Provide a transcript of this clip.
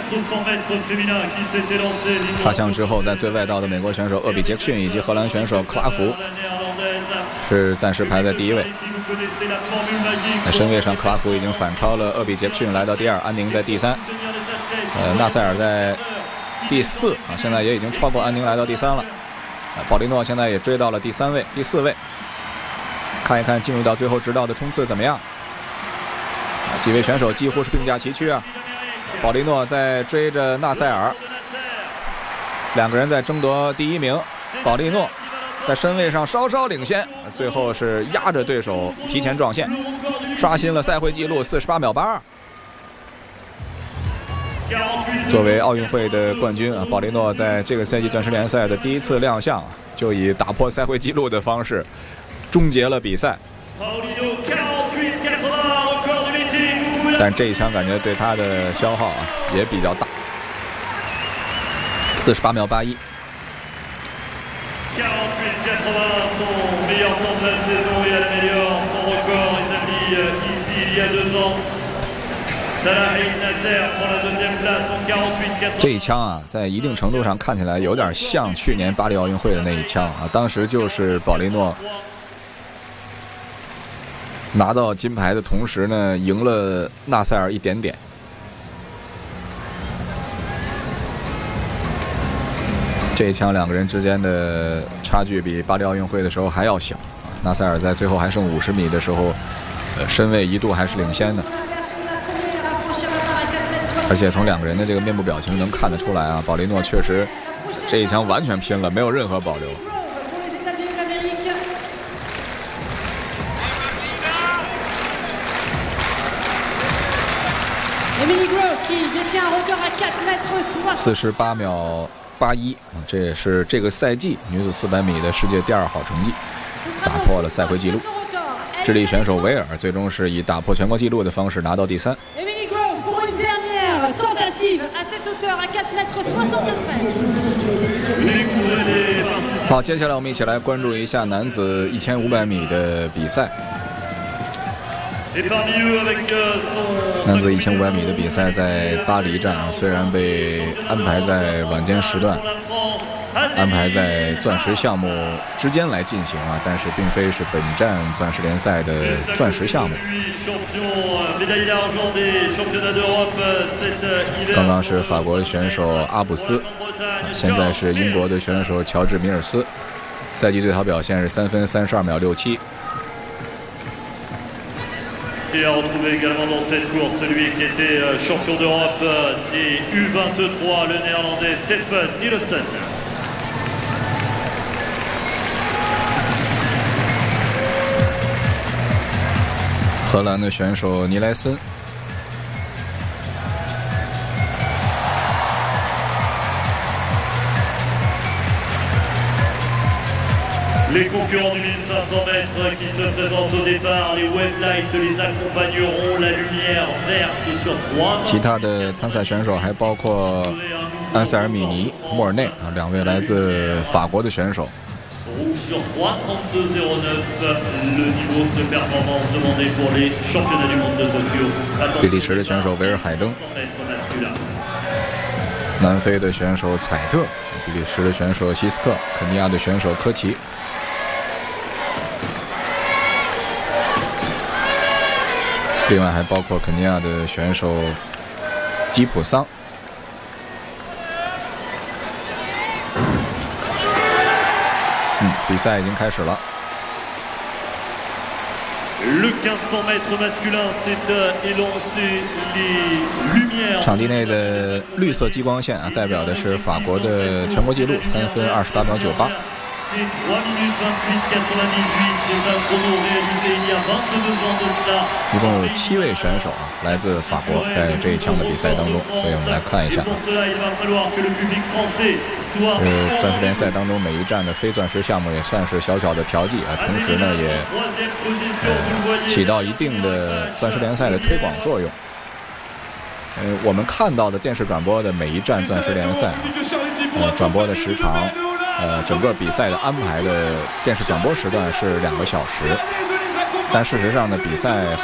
发枪之后，在最外道的美国选手厄比杰克逊以及荷兰选手克拉福是暂时排在第1位。在身位上，克拉福已经反超了厄比杰克逊，来到第2，安宁在第3。纳塞尔在第4啊，现在也已经超过安宁，来到第3了。保利诺现在也追到了第3位、第4位。看一看进入到最后直道的冲刺怎么样？几位选手几乎是并驾齐驱啊！保利诺在追着纳塞尔，两个人在争夺第1名。保利诺在身位上稍稍领先，最后是压着对手提前撞线，刷新了赛会纪录48秒82。作为奥运会的冠军啊，保利诺在这个赛季钻石联赛的第1次亮相，就以打破赛会纪录的方式终结了比赛。但这一枪感觉对他的消耗啊也比较大，48秒81。这一枪啊，在一定程度上看起来有点像去年巴黎奥运会的那一枪啊，当时就是保利诺拿到金牌的同时呢，赢了纳塞尔一点点。这一枪两个人之间的差距比巴黎奥运会的时候还要小。纳塞尔在最后还剩50米的时候，身位一度还是领先的。而且从两个人的这个面部表情能看得出来啊，保利诺确实这一枪完全拼了，没有任何保留。48秒81，这也是这个赛季女子400米的世界第2好成绩，打破了赛会纪录。智利选手维尔最终是以打破全国纪录的方式拿到第3。好，接下来我们一起来关注一下男子1500米的比赛。男子1500米的比赛在巴黎站啊，虽然被安排在晚间时段，安排在钻石项目之间来进行啊，但是并非是本站钻石联赛的钻石项目。刚刚是法国的选手阿布斯，现在是英国的选手乔治米尔斯，赛季最好表现是3分32秒67。 Et à retrouver également dans cette course celui qui était champion d'Europe des U23, le néerlandais Stefan Nielsen. 荷兰的选手尼莱森。 Les concurrents du 1500 mètres qui se présentent au départ, les weblights les accompagneront, la lumière verte sur 3. 其他的参赛选手还包括安塞尔米尼、莫尔内啊，两位来自法国的选手。 Sur 3:32:09, le niveau de performance demandé pour les championnats du monde de Tokyo. 比利时的选手维尔海登，南非的选手采特，比利时的选手希斯克，肯尼亚的选手科奇。另外还包括肯尼亚的选手吉普桑。比赛已经开始了。场地内的绿色激光线啊，代表的是法国的全国纪录3分28秒98。一共有7位选手啊，来自法国，在这一枪的比赛当中，所以我们来看一下。钻石联赛当中每一站的非钻石项目也算是小小的调剂啊，同时呢也起到一定的钻石联赛的推广作用。我们看到的电视转播的每一站钻石联赛啊，转播的时长，整个比赛的安排的电视转播时段是2个小时，但事实上呢，比赛